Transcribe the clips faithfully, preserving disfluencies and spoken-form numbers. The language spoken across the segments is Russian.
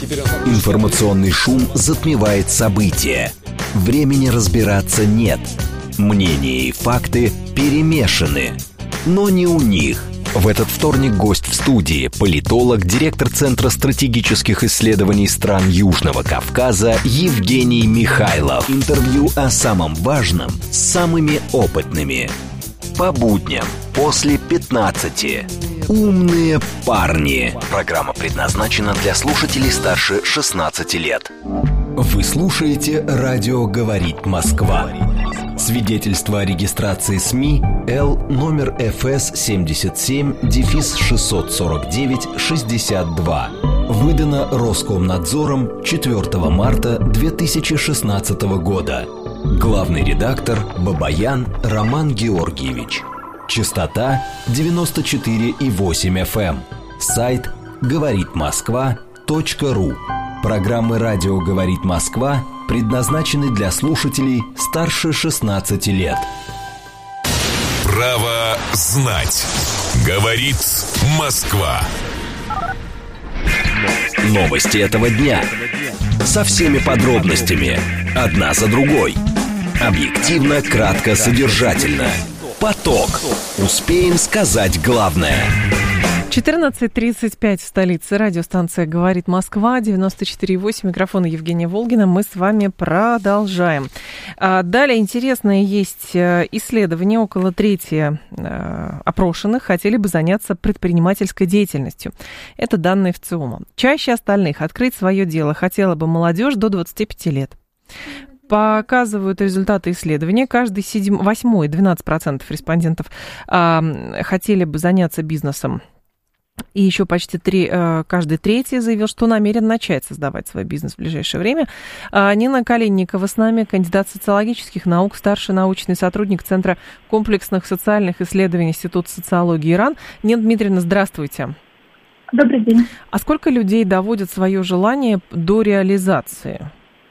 Информационный шум затмевает события. Времени разбираться нет. Мнения и факты перемешаны. Но не у них. В этот вторник гость в студии – политолог, директор Центра стратегических исследований стран Южного Кавказа Евгений Михайлов. Интервью о самом важном с самыми опытными. По будням после пятнадцати. «Умные парни». Программа предназначена для слушателей старше шестнадцати лет. Вы слушаете «Радио говорит Москва». Свидетельство о регистрации СМИ Л номер эф эс семьдесят семь шестьсот сорок девять шестьдесят два. Выдано Роскомнадзором четвёртого марта две тысячи шестнадцатого года. Главный редактор Бабаян Роман Георгиевич. Частота девяносто четыре и восемь эф эм. Сайт говорит москва точка ру. Программы «Радио говорит Москва» предназначены для слушателей старше шестнадцати лет. Право знать. Говорит Москва. Новости этого дня. Со всеми подробностями. Одна за другой. Объективно, кратко, содержательно. Поток. Успеем сказать главное. четырнадцать тридцать пять в столице. Радиостанция «Говорит Москва», девяносто четыре и восемь. Микрофон Евгения Волгина. Мы с вами продолжаем. Далее интересное есть исследование. Около трети опрошенных хотели бы заняться предпринимательской деятельностью. Это данные ВЦИОМа. Чаще остальных открыть свое дело хотела бы молодежь до двадцати пяти лет. Показывают результаты исследования. Каждый седьмой, восьмой, двенадцать процентов респондентов а, хотели бы заняться бизнесом. И еще почти три, а, каждый третий заявил, что намерен начать создавать свой бизнес в ближайшее время. А, Нина Калинникова с нами, кандидат социологических наук, старший научный сотрудник Центра комплексных социальных исследований Института социологии ИРАН. Нина Дмитриевна, здравствуйте. Добрый день. А сколько людей доводят свое желание до реализации?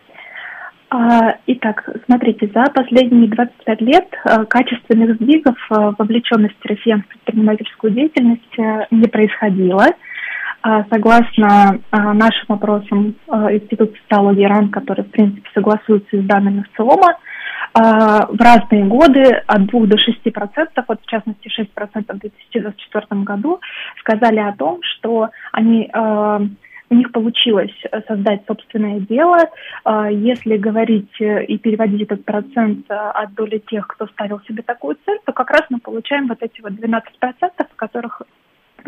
Итак, смотрите, за последние двадцать пять лет качественных сдвигов вовлеченности россиян в предпринимательскую деятельность не происходило. Согласно нашим опросам Института социологии ИРАН, который, в принципе, согласуется с данными ВЦИОМа, в разные годы от двух до шести процентов, вот в частности шесть процентов в две тысячи двадцать четвёртом году, сказали о том, что они... у них получилось создать собственное дело. Если говорить и переводить этот процент от доли тех, кто ставил себе такую цель, то как раз мы получаем вот эти вот двенадцать процентов, о которых